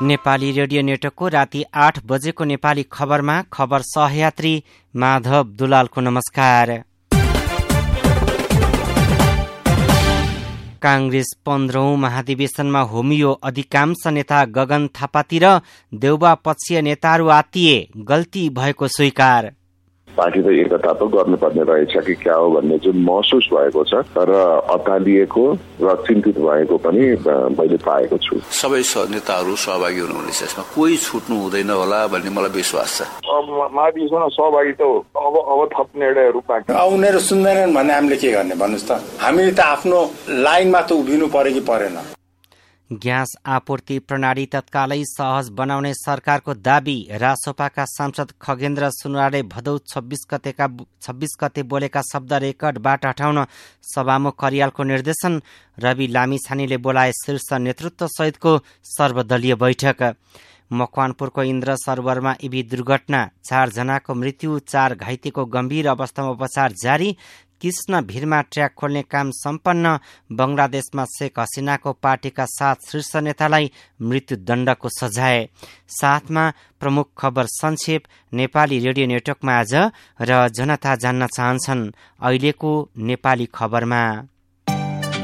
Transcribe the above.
Nepali radio नेटवर्कको राति 8 बजेको नेपाली खबरमा खबर सहयात्री माधव दुलालको नमस्कार। कांग्रेस 15औं महाधिवेशनमा होमियो, अधिकांश नेता गगन थापातिर देउबा पक्षीय नेताहरू आत्तिए, गल्ती भएको स्वीकार। पार्टी त एकता त गर्नुपर्ने रहेछ कि क्या हो भन्ने जुन महसुस भएको छ, तर अत्तालिएको र चिन्तित भएको पनि मैले पाएको छु। सबै नेताहरू सहभागी हुनुहुनेछ, यसमा कोही छुट्नु हुँदैन होला भन्ने मलाई विश्वास छ। अब महाधिवेशनमा सहभागी त अब थप निर्णयहरू बाँकी उनीहरू सुन्दैनन् भने हामीले के गर्ने भन्नुहोस् त? हामीले त आफ्नो लाइनमा त उभिनु पर्यो कि परेन? ग्यास आपूर्ति प्रणाली तत्कालै सहज बनाउने सरकारको दाबी। रासोपाका सांसद खगेन्द्र सुनुवारले भदौ 26 गते बोलेका शब्द रेकर्डबाट हटाउन सभामुख करियालको निर्देशन। रवि लामिछानेले बोलाए शीर्ष नेतृत्व सहितको सर्वदलीय बैठक। मकवानपुरको इन्द्र सरोवरमा इभी दुर्घटना, 4 जनाको मृत्यु, 4 घाइतेको गम्भीर अवस्थामा उपचार जारी। कृष्ण भिरमा ट्र्याक खोल्ने काम सम्पन्न। बंगलादेशमा शेख हसिनाको पार्टीका 7 शीर्ष नेतालाई मृत्युदण्डको सजाय। साथमा प्रमुख खबर संक्षेप। नेपाली रेडियो नेटवर्कमा आज र जनता जान्न चाहन्छन् अहिलेको नेपाली खबरमा।